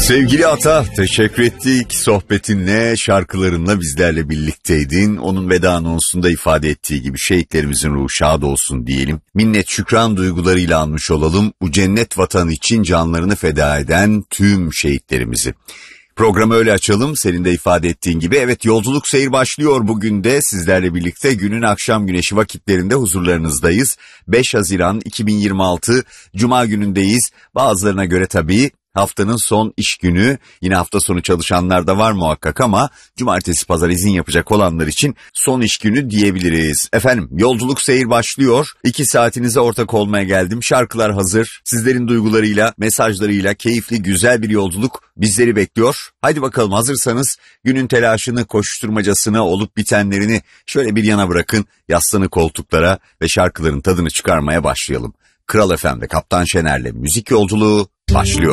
Sevgili Ata, teşekkür ettik. Sohbetinle, şarkılarınla bizlerle birlikteydin. Onun veda anonsunda ifade ettiği gibi şehitlerimizin ruhu şad olsun diyelim. Minnet şükran duygularıyla anmış olalım. Bu cennet vatan için canlarını feda eden tüm şehitlerimizi. Programı öyle açalım, senin de ifade ettiğin gibi. Evet, yolculuk seyir başlıyor bugün de sizlerle birlikte. Günün akşam güneşi vakitlerinde huzurlarınızdayız. 5 Haziran 2026 Cuma günündeyiz. Bazılarına göre tabii haftanın son iş günü. Yine hafta sonu çalışanlar da var muhakkak ama cumartesi pazar izin yapacak olanlar için son iş günü diyebiliriz. Efendim, yolculuk seyir başlıyor. 2 saatinize ortak olmaya geldim. Şarkılar hazır. Sizlerin duygularıyla, mesajlarıyla keyifli, güzel bir yolculuk bizleri bekliyor. Haydi bakalım, hazırsanız günün telaşını, koşturmacasını, olup bitenlerini şöyle bir yana bırakın. Yaslanın koltuklara ve şarkıların tadını çıkarmaya başlayalım. Kral FM'de Kaptan Şener'le müzik yolculuğu başlıyor.